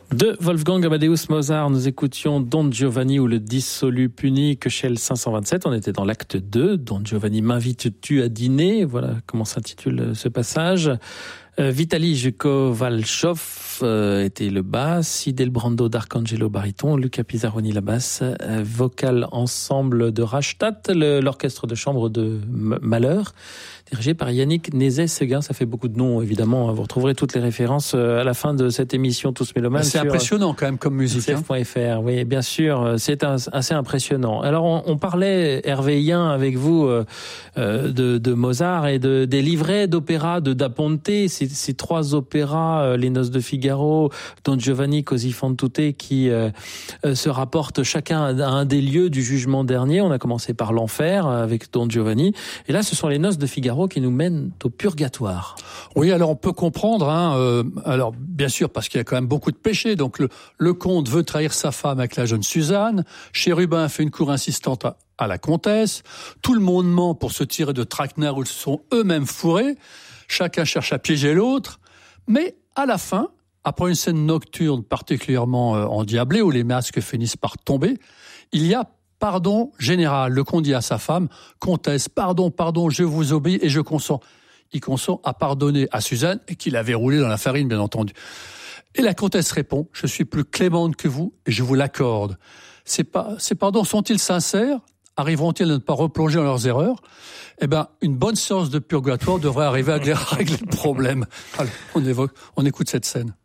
De Wolfgang Amadeus Mozart, nous écoutions Don Giovanni ou le dissolu puni, Köchel 527. On était dans l'acte 2. Don Giovanni, m'invites-tu à dîner? Voilà comment s'intitule ce passage. Vitali Kovalchov était le basse, Sidel Brando d'Arcangelo baryton, Luca Pizzaroni la basse, vocal ensemble de Rastatt, l'orchestre de chambre de Mahler, dirigé par Yannick Nézet-Séguin. Ça fait beaucoup de noms, évidemment. Vous retrouverez toutes les références à la fin de cette émission Tous Mélomanes. C'est impressionnant quand même comme musique. CF.fr, oui, bien sûr. C'est assez impressionnant. Alors, on parlait, Hervé Yen, avec vous, de Mozart et des livrets d'opéra de Da Ponte. Ces trois opéras, Les Noces de Figaro, Don Giovanni, Così fan tutte, qui se rapportent chacun à un des lieux du jugement dernier. On a commencé par l'enfer avec Don Giovanni. Et là, ce sont les Noces de Figaro qui nous mènent au purgatoire. Oui, alors on peut comprendre. Alors bien sûr, parce qu'il y a quand même beaucoup de péchés. Donc le comte veut trahir sa femme avec la jeune Suzanne. Chérubin fait une cour insistante à la comtesse. Tout le monde ment pour se tirer de traquenards où ils se sont eux-mêmes fourrés. Chacun cherche à piéger l'autre. Mais à la fin, après une scène nocturne particulièrement endiablée, où les masques finissent par tomber, il y a pardon général. Le comte dit à sa femme, comtesse, pardon, je vous obéis et je consens. Il consent à pardonner à Suzanne, et qu'il avait roulé dans la farine, bien entendu. Et la comtesse répond, je suis plus clémente que vous et je vous l'accorde. Ces pardons sont-ils sincères? Arriveront-ils à ne pas replonger dans leurs erreurs? Eh ben, une bonne séance de purgatoire devrait arriver à régler le problème. Alors, on écoute cette scène.